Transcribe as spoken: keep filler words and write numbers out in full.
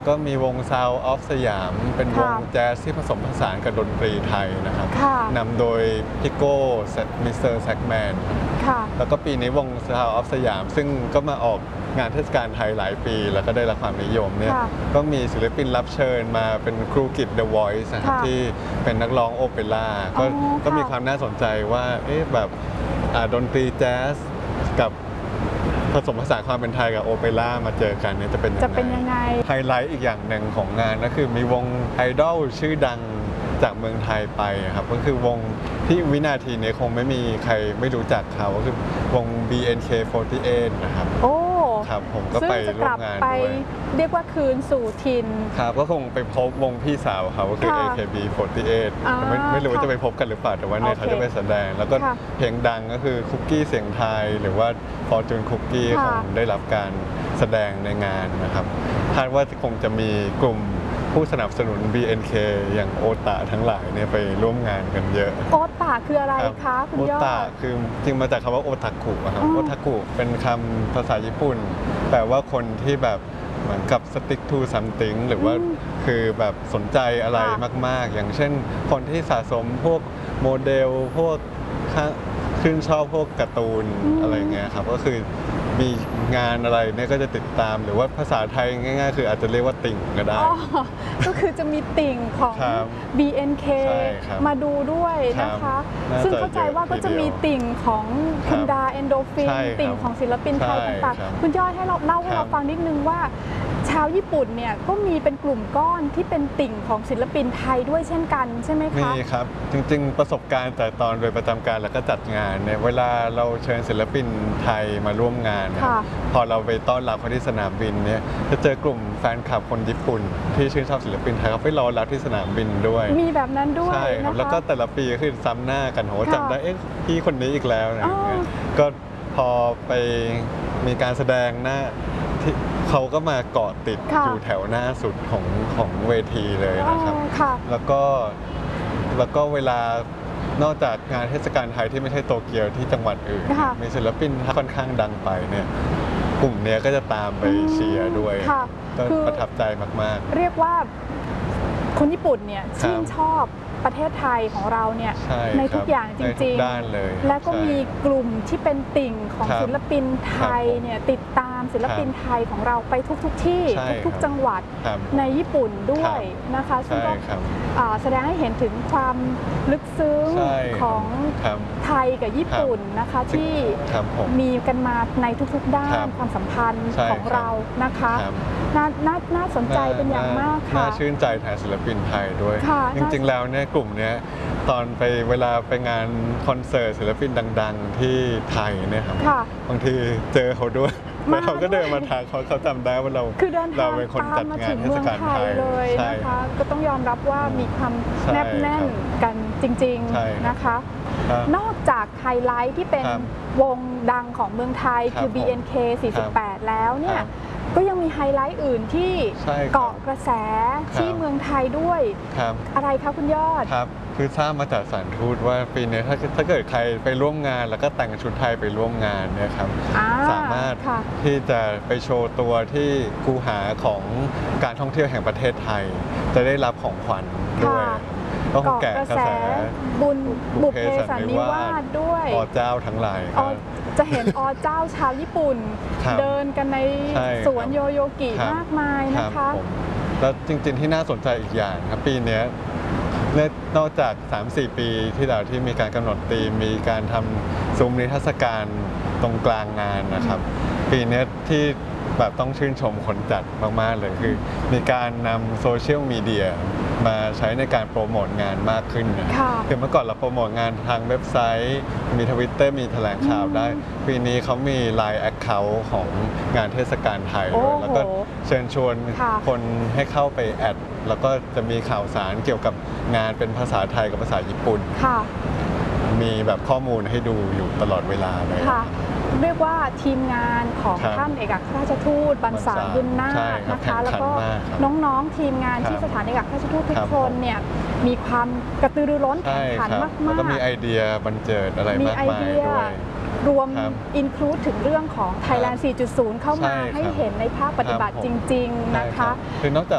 ก็มีวง Sound of สยามเป็นวงแจ๊สที่ผสมผสานกับดนตรีไทยนะครับนำโดยพี่โก้มิสเตอร์แซกแมนแล้วก็ปีนี้วง Sound of สยามซึ่งก็มาออกงานเทศกาลไทยหลายปีแล้วก็ได้รับความนิยมเนี่ยก็มีศิลปินรับเชิญมาเป็นครูกิต The Voice นะครับที่เป็นนักร้องโอเปร่าก็ก็มีความน่าสนใจว่าเอ๊ะแบบดนตรีแจ๊สกับผสมผสานความเป็นไทยกับโอเปร่ามาเจอกันเนี่ยจะเป็นจะเป็นยังไงไฮไลท์อีกอย่างหนึ่งของงานก็คือมีวงไอดอลชื่อดังจากเมืองไทยไปครับก็คือวงที่วินาทีนี้คงไม่มีใครไม่รู้จักเขาก็คือวง บี เอ็น เค โฟร์ตี้เอท นะครับโอ้ครับผมก็ไปร่วมงานด้วยเรียกว่าคืนสู่ถิ่นครับก็คงไปพบวงพี่สาวเขาก็คือ เอ เค บี โฟร์ตี้เอท ไม่ไม่รู้ว่าจะไปพบกันหรือเปล่าแต่ว่าเนี่ยเขาจะไปแสดงแล้วก็เพลงดังก็คือคุกกี้เสียงไทยหรือว่าฟอร์จูนคุกกี้คงได้รับการแสดงในงานนะครับคาดว่าคงจะมีกลุ่มผู้สนับสนุน บี เอ็น เค อย่างโอตาทั้งหลายเนี่ยไปร่วมงานกันเยอะโอตาคืออะไรคะคุณยอดโอตาคือจริงมาจากคำว่าโอทาคุครับโอทาคุเป็นคำภาษาญี่ปุ่นแปลว่าคนที่แบบเหมือนกับ stick to something หรือว่าคือแบบสนใจอะไรมากๆอย่างเช่นคนที่สะสมพวกโมเดลพวกชื่นชอบพวกการ์ตูนอะไรเงี้ยครับก็คือมีงานอะไรเนี่ยก็จะติดตามหรือว่าภาษาไทยง่ายๆคืออาจจะเรียกว่าติ่งก็ได้ก็คือจะมีติ่งของ บี เอ็น เค มาดูด้วยนะคะซึ่งเข้าใจว่าก็จะมีติ่งของคุณดาเอนโดฟินติ่งของศิลปินไทยต่างๆคุณยอดให้เราเล่าให้เราฟังนิดนึงว่าชาวญี่ปุ่นเนี่ยก็มีเป็นกลุ่มก้อนที่เป็นติ่งของศิลปินไทยด้วยเช่นกันใช่ไหมคะมีครับจริงๆประสบการณ์แต่ตอนโดยประจำการแล้วก็จัดงานเนี่ยเวลาเราเชิญศิลปินไทยมาร่วมงานพอเราไปต้อนรับเขาที่สนามบินเนี่ยจะเจอกลุ่มแฟนคลับคนญี่ปุ่นที่ชื่นชอบศิลปินไทยเขาไปรอรับที่สนามบินด้วยมีแบบนั้นด้วยใช่ครับแล้วก็แต่ละปีก็คือซ้ำหน้ากันโหจำได้เอ๊ะพี่คนนี้อีกแล้วนะก็พอไปมีการแสดงหน้าที่เขาก็มาเกาะติดอยู่แถวหน้าสุดของของเวทีเลยนะครับแล้วก็แล้วก็เวลานอกจากงานเทศกาลไทยที่ไม่ใช่โตเกียวที่จังหวัดอื่นมีศิลปินค่อนข้างดังไปเนี่ยกลุ่มนี้ก็จะตามไปเชียร์ด้วยก็ประทับใจมากๆเรียกว่าคนญี่ปุ่นเนี่ยชื่นชอบประเทศไทยของเราเนี่ยในทุกอย่างจริงๆและก็มีกลุ่มที่เป็นติ่งของศิลปินไทยเนี่ยติดตามศิลปินไทยของเราไปทุกๆที่ทุกๆจังหวัดในญี่ปุ่นด้วยนะคะซึ่งก็แสดงให้เห็นถึงความลึกซึ้งของไทยกับญี่ปุ่นนะคะที่มีกันมาในทุกๆด้านความสัมพันธ์ของเรานะคะน่าน่าน่าสนใจเป็นอย่างมากค่ะน่าชื่นใจแทนศิลปินไทยด้วยจริงๆแล้วเนี่ยกลุ่มนี้ตอนไปเวลาไปงานคอนเสิร์ตศิลปินดังๆที่ไทยเนี่ยครับบางทีเจอเขาด้วยแล้วเขาก็เดินมาทางเขาเขาจำได้ว่าเราเราเป็นคนจัดงานเทศกาลไทยเลยนะคะก็ต้องยอมรับว่ามีความแนบแน่นกันจริงๆนะคะนอกจากไฮไลท์ที่เป็นวงดังของเมืองไทยคือ บี เอ็น เค สี่สิบแปดแล้วเนี่ยก็ยังมีไฮไลท์อื่นที่เกาะกระแสที่เมืองไทยด้วยอะไรคะคุณยอดครับคือทราบมาจากสถานทูตว่าปีนี้ถ้าถ้าเกิดใครไปร่วมงานแล้วก็แต่งชุดไทยไปร่วมงานเนี่ยครับสามารถที่จะไปโชว์ตัวที่คูหาของการท่องเที่ยวแห่งประเทศไทยจะได้รับของขวัญด้วยก็แกะกระแสบุญบุพเพสันนิวาสด้วยอเจ้าทั้งหลายจะเห็นอเจ้าชาวญี่ปุ่นเดินกันในสวนโยโยกิมากมายนะคะแล้วจริงๆที่น่าสนใจอีกอย่างครับปีนี้นอกจาก สามสี่ ปีที่แล้วที่มีการกำหนดธีมมีการทำซุ้มนิทรรศการตรงกลางงานนะครับปีนี้ที่แบบต้องชื่นชมคนจัดมากๆเลยคือมีการนำโซเชียลมีเดียมาใช้ในการโปรโมทงานมากขึ้นนะคือเมื่อก่อนเราโปรโมทงานทางเว็บไซต์มีทวิตเตอร์มีแถลงข่าวได้ปีนี้เขามี ไลน์ Account ของงานเทศกาลไทยด้วยแล้วก็เชิญชวนคนให้เข้าไปแอดแล้วก็จะมีข่าวสารเกี่ยวกับงานเป็นภาษาไทยกับภาษาญี่ปุ่นมีแบบข้อมูลให้ดูอยู่ตลอดเวลาเลยเรียกว่าทีมงานของท่านเอกอัครราชทูตบรรสารบุญนาคนะคะแล้วก็น้องๆทีมงานที่สถานเอกอัครราชทูตทุกคนเนี่ยมีความกระตือรือร้นแข่งขันมากๆแล้วก็มีไอเดียบันเจิดอะไรมากมายด้วยรวมอินคลูดถึงเรื่องของ Thailand สี่จุดศูนย์ เข้ามาให้เห็นในภาคปฏิบัติจริงๆนะคะคือนอกจาก